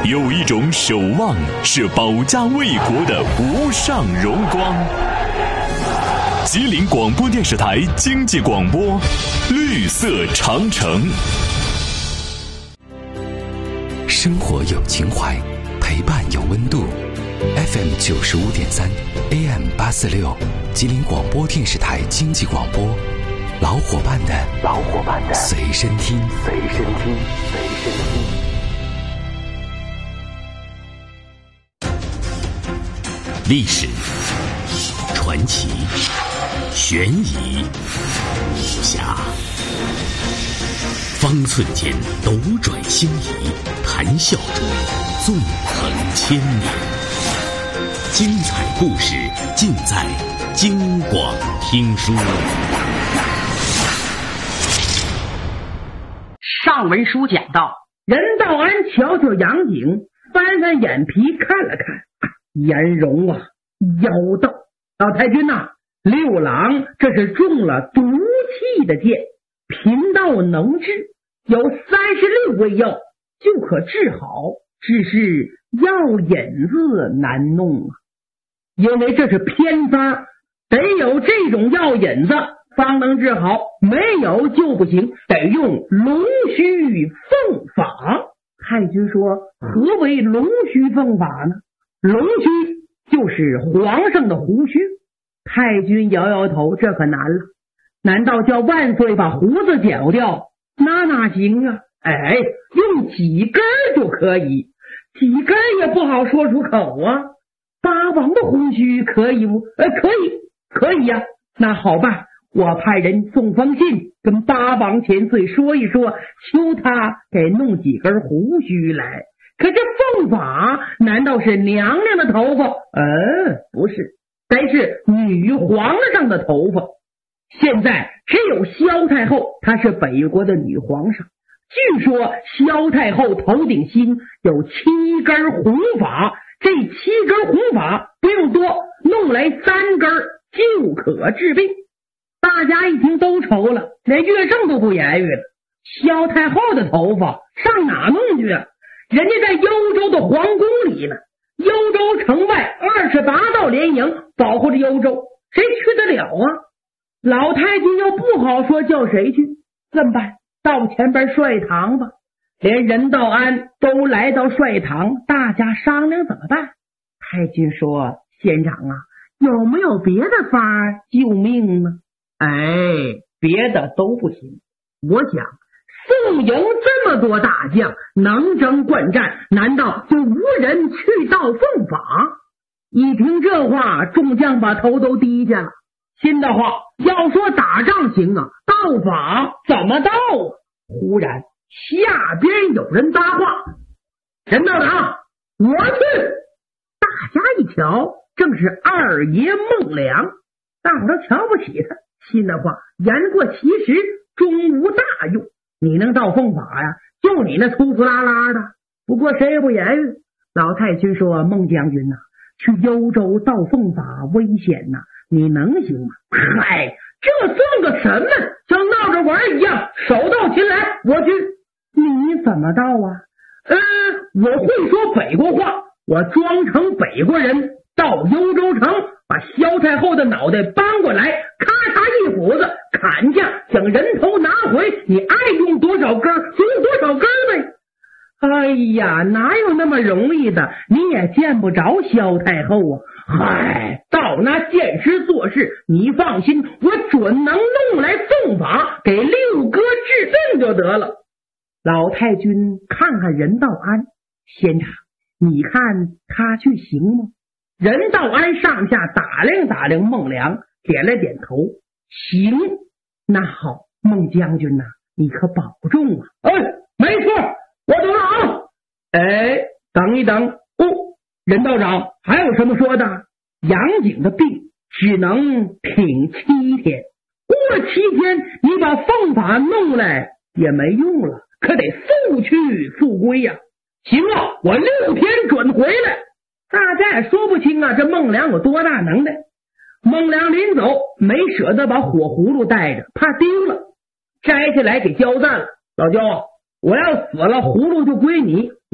有一种守望是保家卫国的无上荣光。吉林广播电视台经济广播，绿色长城。 生活有情怀，陪伴有温度。FM 95.3 AM 846，吉林广播电视台经济广播，老伙伴的随身听。 历史、传奇、悬疑、武侠，方寸间斗转星移，谈笑中纵横千年。精彩故事尽在京广听书。 上文书讲到，任道安瞧瞧杨景，翻翻眼皮看了看，颜容啊，妖道。老太君呐，六郎这是中了毒气的箭，贫道能治，有36味药就可治好，只是药引子难弄啊。因为这是偏方，得有这种药引子方能治好，没有就不行，得用龙须凤法。太君说，何为龙须凤法呢？龙须就是皇上的胡须。太君摇摇头，这可难了，难道叫万岁把胡子剪掉？那哪行啊？用几根就可以，几根也不好说出口啊。八王的胡须可以不？可以呀。那好吧，我派人送封信跟八王千岁说一说，求他给弄几根胡须来。可这凤法难道是娘娘的头发？不是，得是女皇上的头发。现在只有萧太后，她是北国的女皇上。据说萧太后头顶心有7根红发，这7根红发不用多，弄来3根就可治病。大家一听都愁了，连乐正都不言语了。萧太后的头发上哪弄去啊？人家在幽州的皇宫里呢，幽州城外28道联营保护着幽州，谁去得了啊？老太君要不好说，叫谁去？这么办？到前边帅堂吧。连任道安都来到帅堂，大家商量怎么办。太君说，县长啊，有没有别的法救命呢？别的都不行。我想宋营这么多大将，能征惯战，难道就无人去盗凤法？一听这话，众将把头都低下了。新的话，要说打仗行啊，盗法怎么盗啊？忽然下边有人搭话，任道长，我去。大家一瞧，正是二爷孟良。大伙都瞧不起他，新的话，言过其实，终无大用。你能盗凤法呀？就你那粗粗拉拉的。不过谁也不言语。老太君说，孟将军呐，去幽州盗凤法危险呐，你能行吗？这算个什么？像闹着玩一样，手到擒来，我去。你怎么盗啊？我会说北国话，我装成北国人，到幽州城，把萧太后的脑袋搬过来，咔嚓一斧子砍下，将人头拿回，你爱用多少根就用多少根呗。哪有那么容易的？你也见不着萧太后啊。到那剑师做事，你放心，我准能弄来凤法，给六哥治病就得了。老太君看看任道安，县长，你看他去行吗？任道安上下打量打量孟良，点了点头，行。那好，孟将军呐，你可保重啊。没错，我懂了啊。等一等，任道长还有什么说的？杨景的病只能挺7天，过了7天，你把凤法弄来也没用了，可得速去速归呀。行了，我6天准回来。大家也说不清啊，这孟良有多大能耐。孟良临走没舍得把火葫芦带着，怕丢了，摘下来给焦赞了。老焦，我要死了，葫芦就归你。